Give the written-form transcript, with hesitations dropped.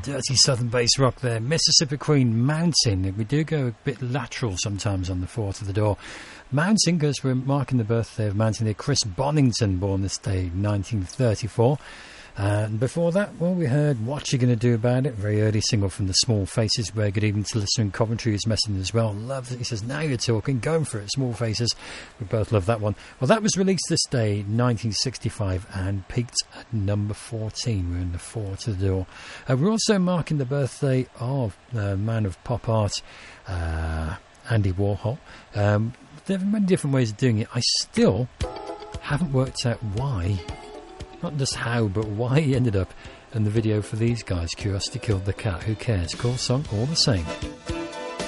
dirty southern bass rock there. Mississippi Queen, Mountain. We do go a bit lateral sometimes on the 4 to the door. Mountain, because we're marking the birthday of Mountain there. Chris Bonington, born this day, 1934. And before that, well, we heard What You Gonna Do About It, very early single from the Small Faces, where Good Evening to Listener in Coventry is messaging as well. Love it. He says, now you're talking, going for it, Small Faces. We both love that one. Well, that was released this day, 1965, and peaked at number 14. We're in the 4 to the door. We're also marking the birthday of the man of pop art, Andy Warhol. There are many different ways of doing it. I still haven't worked out why. Not just how, but why he ended up in the video for these guys. Curiosity Killed the Cat. Who cares? Cool song all the same.